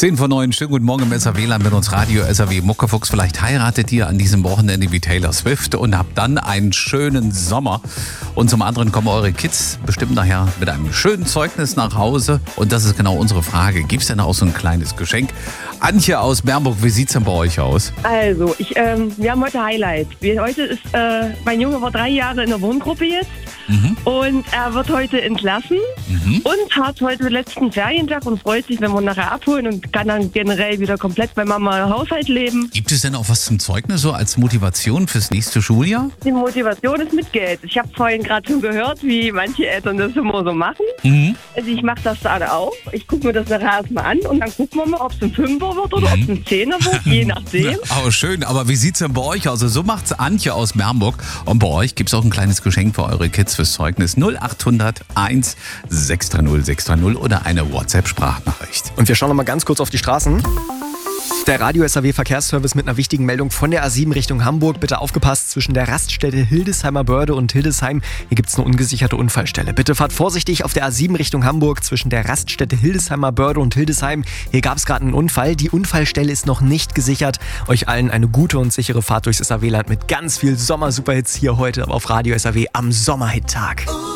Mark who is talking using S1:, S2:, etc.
S1: 10 vor 9, schönen guten Morgen im SAW-Land mit uns Radio SAW Muckefuchs. Vielleicht heiratet ihr an diesem Wochenende wie Taylor Swift und habt dann einen schönen Sommer. Und zum anderen kommen eure Kids bestimmt nachher mit einem schönen Zeugnis nach Hause. Und das ist genau unsere Frage. Gibt es denn auch so ein kleines Geschenk? Antje aus Bernburg, wie sieht es denn bei euch aus?
S2: Also, wir haben heute Highlight. Heute ist, mein Junge war 3 Jahre in der Wohngruppe jetzt. Und er wird heute entlassen und hat heute den letzten Ferientag und freut sich, wenn wir ihn nachher abholen und kann dann generell wieder komplett bei Mama im Haushalt leben.
S1: Gibt es denn auch was zum Zeugnis so als Motivation fürs nächste Schuljahr?
S2: Die Motivation ist mit Geld. Ich habe vorhin gerade schon gehört, wie manche Eltern das immer so machen. Also ich mache das dann auch. Ich gucke mir das nachher erstmal an und dann gucken wir mal, ob es ein 5er wird oder ob es ein 10er wird, je nachdem.
S1: Aber schön, aber wie sieht es denn bei euch aus? Also so macht's Antje aus Bernburg. Und bei euch gibt es auch ein kleines Geschenk für eure Kids fürs Zeugnis. 0800 1 630 630 oder eine WhatsApp-Sprachnachricht.
S3: Und wir schauen noch mal ganz kurz auf die Straßen. Der Radio SAW Verkehrsservice mit einer wichtigen Meldung von der A7 Richtung Hamburg. Bitte aufgepasst, zwischen der Raststätte Hildesheimer Börde und Hildesheim. Hier gibt es eine ungesicherte Unfallstelle. Bitte fahrt vorsichtig auf der A7 Richtung Hamburg zwischen der Raststätte Hildesheimer Börde und Hildesheim. Hier gab es gerade einen Unfall. Die Unfallstelle ist noch nicht gesichert. Euch allen eine gute und sichere Fahrt durchs SAW-Land mit ganz viel Sommer-Superhits hier heute auf Radio SAW am Sommerhit-Tag.